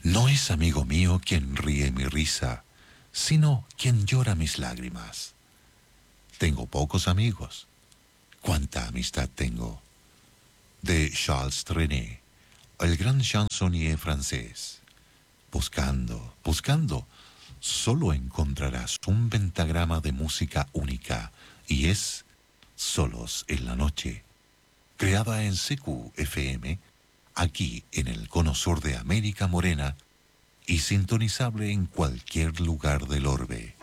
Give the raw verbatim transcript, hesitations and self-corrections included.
No es amigo mío quien ríe mi risa, sino quien llora mis lágrimas. Tengo pocos amigos. ¿Cuánta amistad tengo? De Charles Trenet, el gran chansonnier francés. Buscando, buscando, solo encontrarás un pentagrama de música única, y es Solos en la Noche, creada en C Q F M, aquí en el cono sur de América Morena, y sintonizable en cualquier lugar del orbe.